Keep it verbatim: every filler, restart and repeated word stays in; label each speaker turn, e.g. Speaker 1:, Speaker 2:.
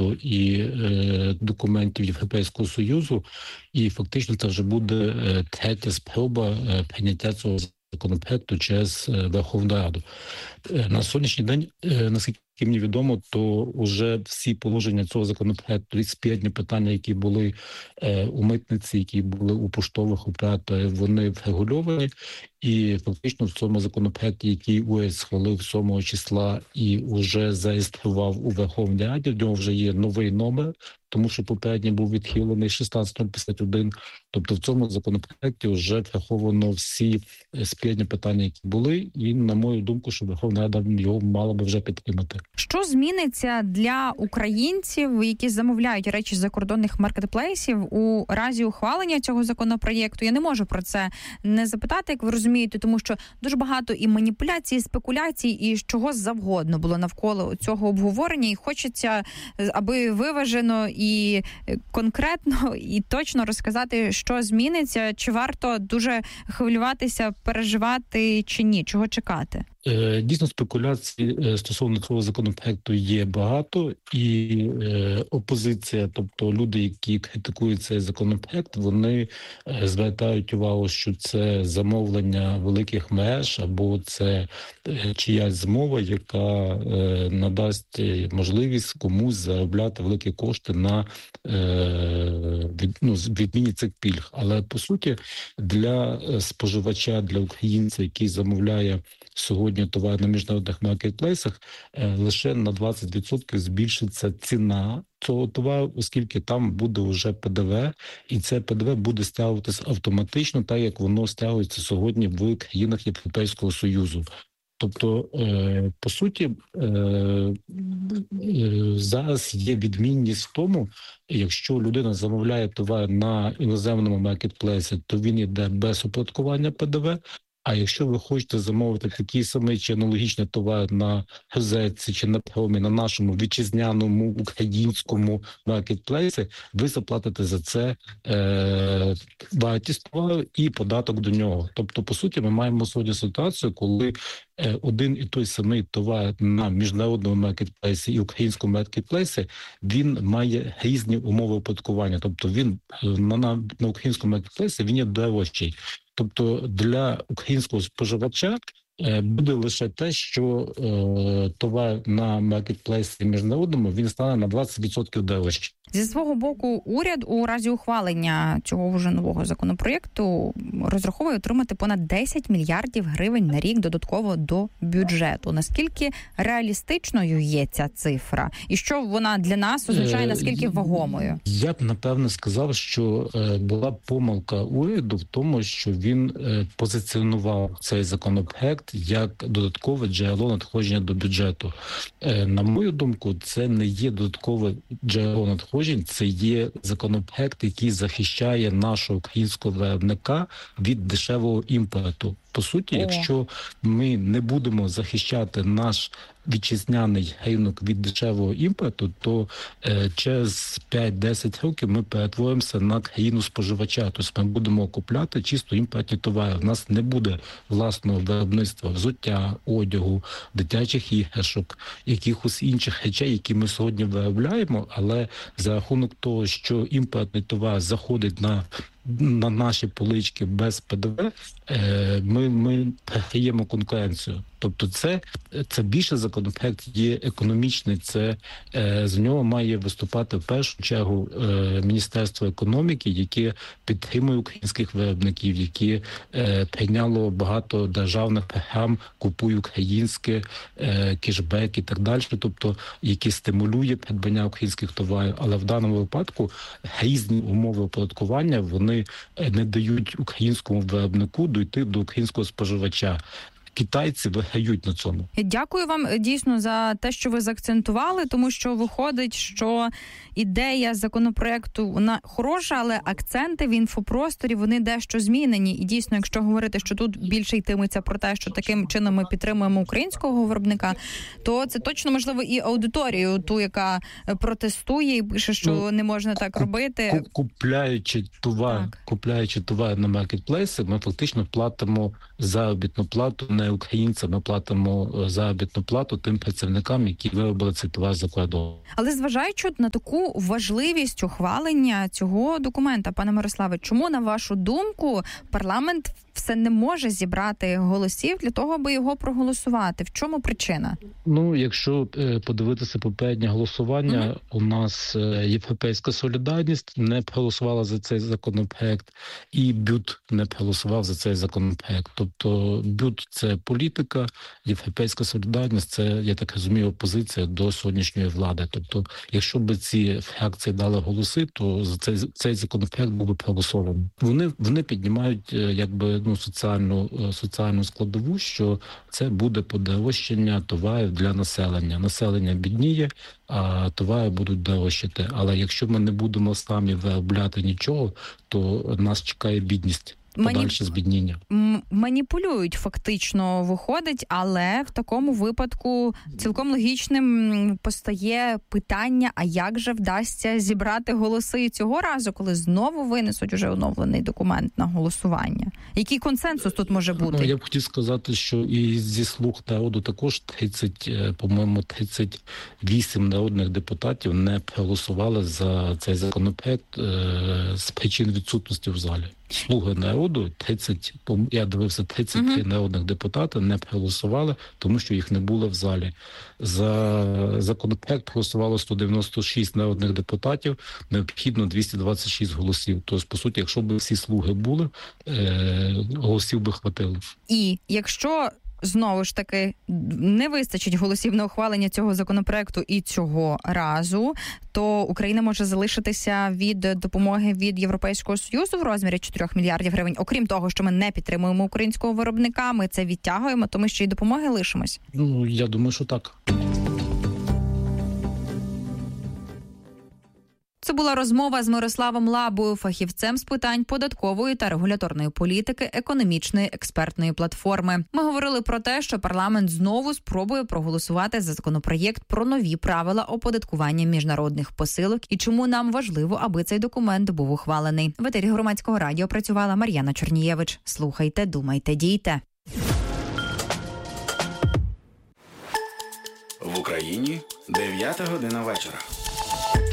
Speaker 1: уряду і е, документів Європейського Союзу, і фактично це вже буде е, третя спроба е, прийняття цього законопроекту через е, Верховну Раду. Е, на сьогоднішній день, е, наскільки мені відомо, то вже всі положення цього законопроекту і спірні питання, які були е, у митниці, які були у поштових операторів, вони врегульовані. І фактично в цьому законопроекті, який уряд схвалив сьомого числа і вже зареєстрував у Верховній Раді, в нього вже є новий номер, тому що попередній був відхилений шістнадцять п'ятдесят один. Тобто в цьому законопроекті вже враховано всі спірні питання, які були, і, на мою думку, що Верховна Рада його мала би вже підтримати.
Speaker 2: Що зміниться для українців, які замовляють речі з закордонних маркетплейсів у разі ухвалення цього законопроєкту? Я не можу про це не запитати, як ви розумієте, тому що дуже багато і маніпуляцій, і спекуляцій, і чого завгодно було навколо цього обговорення, і хочеться, аби виважено і конкретно, і точно розказати, що зміниться, чи варто дуже хвилюватися, переживати, чи ні, чого чекати?
Speaker 1: Дійсно, спекуляцій стосовно цього законопроекту є багато, і е, опозиція, тобто люди, які критикують цей законопроект, вони е, звертають увагу, що це замовлення великих мереж або це е, чиясь змова, яка е, надасть можливість комусь заробляти великі кошти на е, від, ну, відміні цих пільг. Але, по суті, для споживача, для українця, який замовляє сьогодні товар на міжнародних маркетплейсах, лише на двадцять відсотків збільшиться ціна цього товару, оскільки там буде вже ПДВ, і це ПДВ буде стягуватися автоматично, так як воно стягується сьогодні в країнах Європейського Союзу. Тобто, по суті, зараз є відмінність в тому, якщо людина замовляє товар на іноземному маркетплейсі, то він йде без оподаткування ПДВ. А якщо ви хочете замовити такий самий чи аналогічний товар на Гезетці чи на Промі, на нашому вітчизняному українському маркетплейсі, ви заплатите за це е, вартість товару і податок до нього. Тобто, по суті, ми маємо сьогодні ситуацію, коли е, один і той самий товар на міжнародному маркетплейсі і українському маркетплейсі, він має різні умови оподаткування. Тобто він на, на, на українському маркетплейсі він є дорожчий. Тобто для українського споживача буде лише те, що е, товар на маркетплейсі міжнародному, він стане на двадцять відсотків дорожче.
Speaker 2: Зі свого боку, уряд у разі ухвалення цього вже нового законопроєкту розраховує отримати понад десять мільярдів гривень на рік додатково до бюджету. Наскільки реалістичною є ця цифра? І що вона для нас означає, наскільки вагомою?
Speaker 1: Я б, напевно, сказав, що була помилка уряду в тому, що він позиціонував цей законопроект як додаткове джерело надходження до бюджету. На мою думку, це не є додаткове джерело надходжень, це є законопроект, який захищає нашого українського виробника від дешевого імпорту. По суті, якщо ми не будемо захищати наш вітчизняний ринок від дешевого імпорту, то е, через п'ять-десять років ми перетворимося на країну споживача. Тобто ми будемо купляти чисто імпортні товари. У нас не буде власного виробництва взуття, одягу, дитячих іграшок, якихось інших речей, які ми сьогодні виробляємо, але за рахунок того, що імпортний товар заходить на на наші полички без ПДВ, ми, ми програємо конкуренцію. Тобто це, це більше законопроект є економічний, це з нього має виступати в першу чергу Міністерство економіки, яке підтримує українських виробників, яке прийняло багато державних програм «Купуй українське», кешбек і так далі, тобто які стимулює придбання українських товарів. Але в даному випадку різні умови оподаткування, вони не дають українському виробнику дійти до українського споживача. Китайці виграють на цьому.
Speaker 2: Дякую вам дійсно за те, що ви заакцентували, тому що виходить, що ідея законопроекту вона хороша, але акценти в інфопросторі вони дещо змінені. І дійсно, якщо говорити, що тут більше йтиметься про те, що таким чином ми підтримуємо українського виробника, то це точно можливо і аудиторію, ту, яка протестує і пише, що ну, не можна так робити.
Speaker 1: Купляючи товар, так. купляючи товар на маркетплейси, ми фактично платимо заробітну плату не не українцям, ми платимо заробітну плату тим працівникам, які виробили цей товар за кордоном.
Speaker 2: Але зважаючи на таку важливість ухвалення цього документа, пане Мирославе, чому, на вашу думку, парламент все не може зібрати голосів для того, аби його проголосувати? В чому причина?
Speaker 1: Ну, якщо подивитися попереднє голосування, mm-hmm. у нас Європейська солідарність не проголосувала за цей законопроект, і БЮТ не проголосував за цей законопроект. Тобто БЮТ – це політика, Європейська солідарність – це, я так розумію, опозиція до сьогоднішньої влади. Тобто, якщо б ці фракції дали голоси, то за цей, цей законопроект був би проголосований. Вони, вони піднімають, якби, ну, соціальну, соціальну складову, що це буде подорожчання товарів для населення. Населення бідніє, а товари будуть дорожчати. Але якщо ми не будемо самі виробляти нічого, то нас чекає бідність. Подальше збідніння.
Speaker 2: Маніпулюють фактично, виходить, але в такому випадку цілком логічним постає питання, а як же вдасться зібрати голоси цього разу, коли знову винесуть уже оновлений документ на голосування? Який консенсус тут може бути?
Speaker 1: Ну, я б хотів сказати, що і зі «Слуг народу» також тридцять, по-моєму, тридцять вісім народних депутатів не проголосували за цей законопроект з причин відсутності в залі. «Слуги народу», тридцять, я дивився, тридцять три uh-huh. народних депутати не проголосували, тому що їх не було в залі. За законопроект проголосувало сто дев'яносто шість народних депутатів, необхідно двісті двадцять шість голосів. Тобто, по суті, якщо б всі «Слуги» були, голосів би хватило.
Speaker 2: І якщо знову ж таки не вистачить голосів на ухвалення цього законопроекту і цього разу, то Україна може залишитися від допомоги від Європейського Союзу в розмірі чотирьох мільярдів гривень. Окрім того, що ми не підтримуємо українського виробника, ми це відтягуємо, тому що і допомоги лишимось.
Speaker 1: Ну, я думаю, що так.
Speaker 2: Це була розмова з Мирославом Лабою, фахівцем з питань податкової та регуляторної політики економічної експертної платформи. Ми говорили про те, що парламент знову спробує проголосувати за законопроєкт про нові правила оподаткування міжнародних посилок і чому нам важливо, аби цей документ був ухвалений. В етері Громадського радіо працювала Мар'яна Чорнієвич. Слухайте, думайте, дійте.
Speaker 3: В Україні дев'ята година вечора.